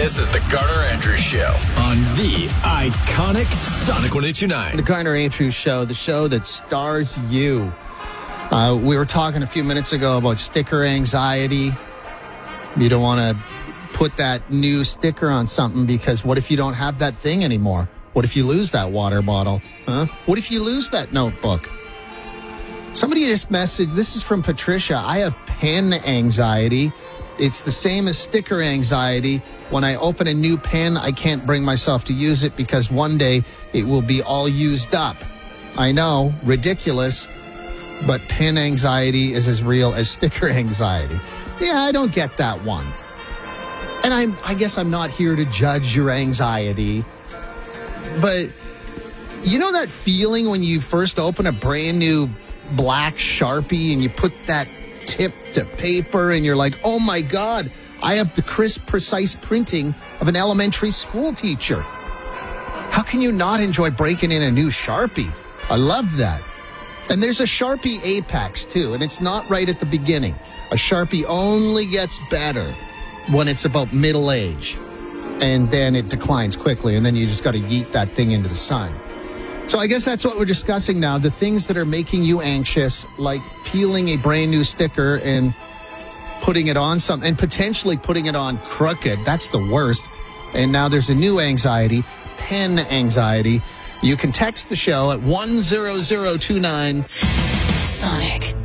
This is the Garner Andrews Show on the iconic Sonic 102.9. The Garner Andrews Show, the show that stars you. We were talking a few minutes ago about sticker anxiety. You don't want to put that new sticker on something because what if you don't have that thing anymore? What if you lose that water bottle? Huh? What if you lose that notebook? Somebody just messaged, this is from Patricia, I have pen anxiety. It's the same as sticker anxiety. When I open a new pen, I can't bring myself to use it because one day it will be all used up. I know, ridiculous, but pen anxiety is as real as sticker anxiety. Yeah, I don't get that one. And I guess I'm not here to judge your anxiety, but you know that feeling when you first open a brand new black Sharpie and you put that tip to paper and you're like, oh my God, I have the crisp, precise printing of an elementary school teacher. How can you not enjoy breaking in a new Sharpie? I love that. And there's a Sharpie Apex too, and it's not right at the beginning. A Sharpie only gets better when it's about middle age, and then it declines quickly, and then you just got to yeet that thing into the sun. So I guess that's what we're discussing now, the things that are making you anxious, like peeling a brand new sticker and putting it on something, and potentially putting it on crooked. That's the worst. And now there's a new anxiety, pen anxiety. You can text the show at 10029. Sonic.